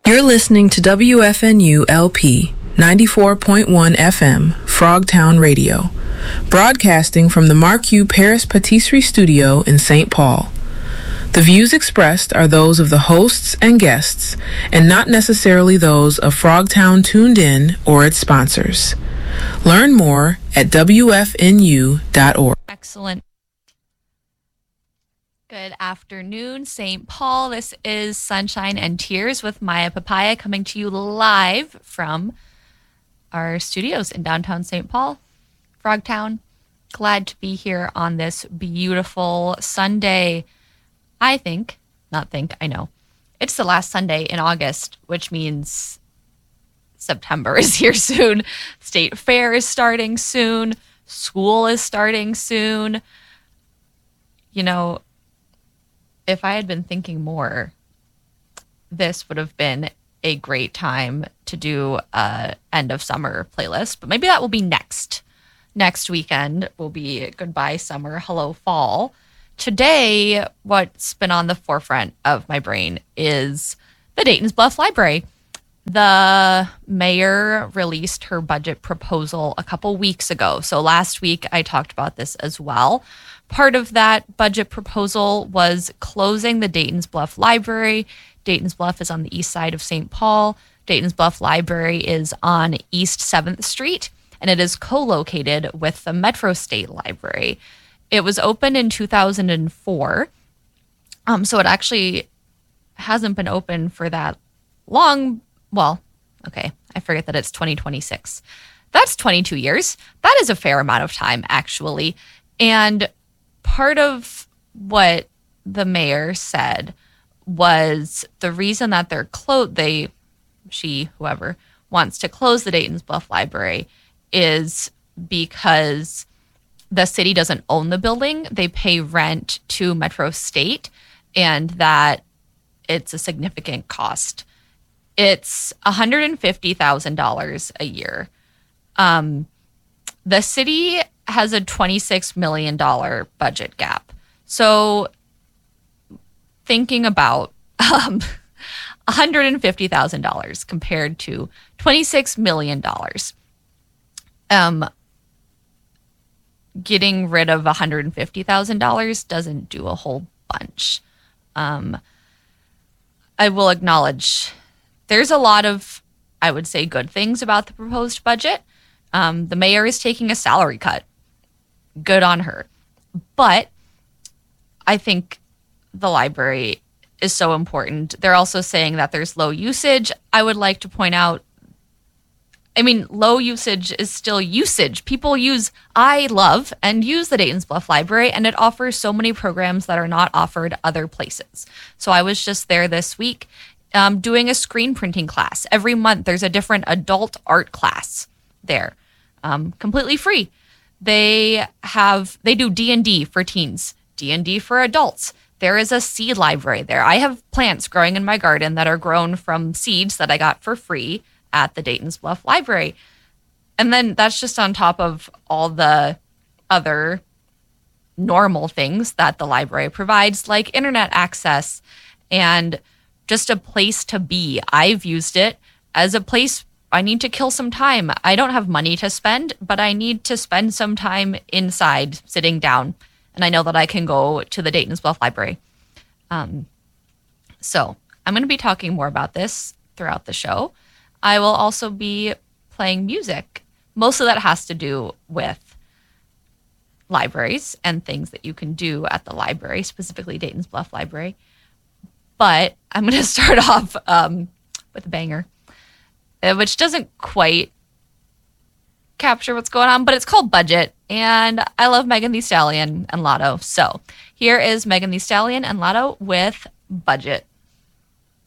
You're listening to WFNU LP 94.1 FM, Frogtown Radio, broadcasting from the Marque Paris Patisserie Studio in St. Paul. The views expressed are those of the hosts and guests, and not necessarily those of Frogtown Tuned In or its sponsors. Learn more at WFNU.org. Excellent. Good afternoon, St. Paul. This is Sunshine and Tears with Maya Papaya coming to you live from our studios in downtown St. Paul, Frogtown. Glad to be here on this beautiful Sunday. I know. It's the last Sunday in August, which means September is here soon. State Fair is starting soon. School is starting soon. You know, if I had been thinking more, this would have been a great time to do a end of summer playlist, but maybe that will be next weekend. Will be goodbye summer, hello fall. Today, what's been on the forefront of my brain is the Dayton's Bluff Library. The mayor released her budget proposal a couple weeks ago. So last week I talked about this as well. Part of that budget proposal was closing the Dayton's Bluff Library. Dayton's Bluff is on the east side of St. Paul. Dayton's Bluff Library is on East 7th Street, and it is co-located with the Metro State Library. It was opened in 2004, so it actually hasn't been open for that long. Well, okay, I forget that it's 2026. That's 22 years. That is a fair amount of time, actually. And part of what the mayor said was the reason that whoever wants to close the Dayton's Bluff Library is because the city doesn't own the building. They pay rent to Metro State, and that it's a significant cost. It's $150,000 a year. The city has a $26 million budget gap. So thinking about $150,000 compared to $26 million, getting rid of $150,000 doesn't do a whole bunch. I will acknowledge there's a lot of, I would say, good things about the proposed budget. The mayor is taking a salary cut. Good on her. But I think the library is so important. They're also saying that there's low usage. I would like to point out, low usage is still usage. People love and use the Dayton's Bluff Library, and it offers so many programs that are not offered other places. So I was just there this week doing a screen printing class. Every month there's a different adult art class there, completely free. They do D&D for teens, D&D for adults. There is a seed library there. I have plants growing in my garden that are grown from seeds that I got for free at the Dayton's Bluff Library. And then that's just on top of all the other normal things that the library provides, like internet access and just a place to be. I've used it as a place I need to kill some time. I don't have money to spend, but I need to spend some time inside sitting down. And I know that I can go to the Dayton's Bluff Library. So I'm going to be talking more about this throughout the show. I will also be playing music. Most of that has to do with libraries and things that you can do at the library, specifically Dayton's Bluff Library. But I'm going to start off with a banger, which doesn't quite capture what's going on, but it's called Budget, and I love Megan Thee Stallion and Latto. So here is Megan Thee Stallion and Latto with Budget.